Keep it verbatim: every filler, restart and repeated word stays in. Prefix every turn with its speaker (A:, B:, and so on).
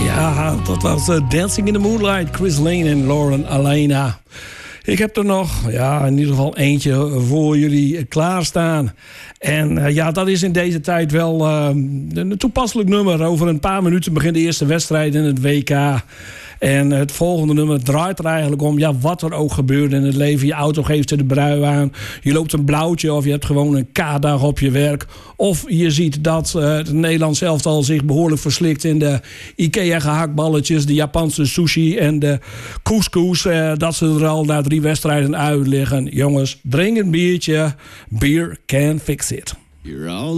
A: Ja, dat was uh, Dancing in the Moonlight. Chris Lane en Lauren Alaina. Ik heb er nog, ja, in ieder geval eentje voor jullie klaarstaan. En uh, ja, dat is in deze tijd wel uh, een toepasselijk nummer. Over een paar minuten begint de eerste wedstrijd in het W K. En het volgende nummer draait er eigenlijk om, ja, wat er ook gebeurt in het leven. Je auto geeft er de brui aan. Je loopt een blauwtje of je hebt gewoon een K-dag op je werk. Of je ziet dat uh, het Nederlands elftal zich behoorlijk verslikt in de Ikea gehaktballetjes, de Japanse sushi en de couscous. Uh, dat ze er al na drie wedstrijden uit liggen. Jongens, drink een biertje. Beer can fix it.
B: You're all